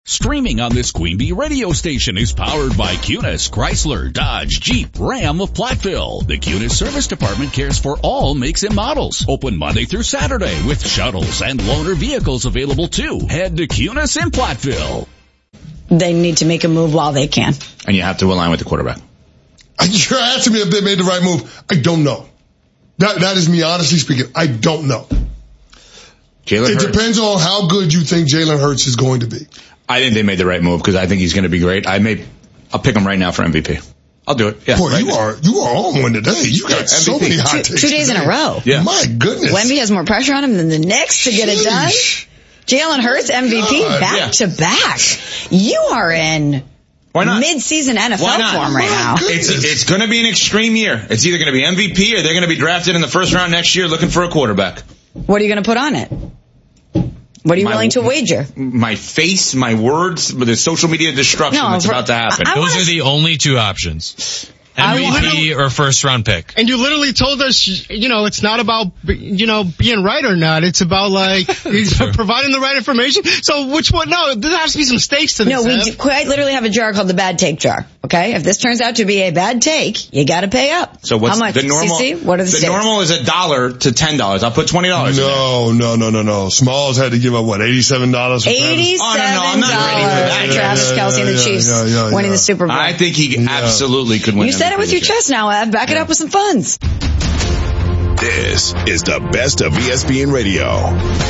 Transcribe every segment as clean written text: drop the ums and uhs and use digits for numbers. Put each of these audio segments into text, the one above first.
Streaming on this Queen Bee radio station is powered by Cunis, Chrysler, Dodge, Jeep, Ram of Platteville. The Cunis Service Department cares for all makes and models. Open Monday through Saturday with shuttles and loaner vehicles available too. Head to Cunis in Platteville. They need to make a move while they can. And you have to align with the quarterback. You're asking me if they made the right move. I don't know. That is me honestly speaking. I don't know. It depends on how good you think Jalen Hurts is going to be. I think they made the right move because I think he's going to be great. I'll pick him right now for MVP. I'll do it. Yeah. Boy, you are on one today. You got so many hot takes. 2 days in a row. Yeah. My goodness. Wemby has more pressure on him than the Knicks to get it done. Jalen Hurts MVP back to back. You are in mid-season NFL form right now. It's going to be an extreme year. It's either going to be MVP or they're going to be drafted in the first round next year looking for a quarterback. What are you going to put on it? What are you willing to wager? My face, my words, the social media destruction that's about to happen. Those are the only two options. MVP or first round pick. And you literally told us, it's not about, being right or not. It's about providing the right information. So which one? No, there has to be some stakes to this. No, we quite literally have a jar called the bad take jar. Okay? If this turns out to be a bad take, you gotta pay up. So what's how much? The normal? CC? What are the stakes? The normal is $1 to $10. I'll put $20. No. Smalls had to give up, $87 for $87 I'm not ready for that. Travis Kelce and the Chiefs winning the Super Bowl. I think he absolutely could win. You said it with your chest now, Ev. Back it up with some funds. This is the best of ESPN Radio.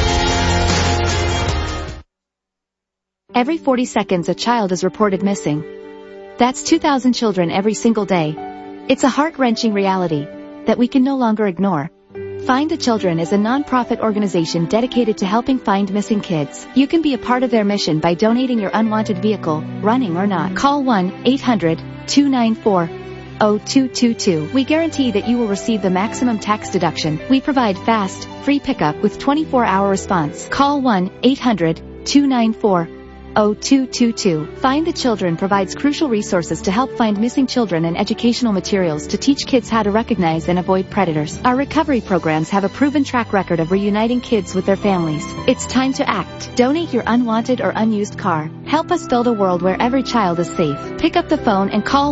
Every 40 seconds, a child is reported missing. That's 2,000 children every single day. It's a heart-wrenching reality that we can no longer ignore. Find the Children is a non-profit organization dedicated to helping find missing kids. You can be a part of their mission by donating your unwanted vehicle, running or not. Call 1-800-294-0222. We guarantee that you will receive the maximum tax deduction. We provide fast, free pickup with 24-hour response. Call 1-800-294-0222. Find the Children provides crucial resources to help find missing children and educational materials to teach kids how to recognize and avoid predators. Our recovery programs have a proven track record of reuniting kids with their families. It's time to act. Donate your unwanted or unused car. Help us build a world where every child is safe. Pick up the phone and call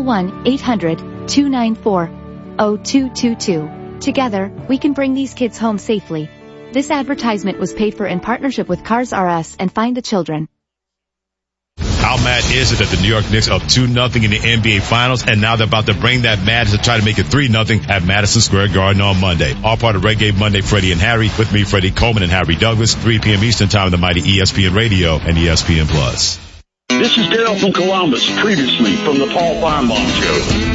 1-800-294-0222. Together, we can bring these kids home safely. This advertisement was paid for in partnership with Cars R Us and Find the Children. How mad is it that the New York Knicks up 2-0 in the NBA Finals, and now they're about to bring that madness to try to make it 3-0 at Madison Square Garden on Monday. All part of Reggae Monday, Freddie and Harry. With me, Freddie Coleman and Harry Douglas, 3 p.m. Eastern Time on the mighty ESPN Radio and ESPN Plus. This is Daryl from Columbus, previously from the Paul Feinbaum Show.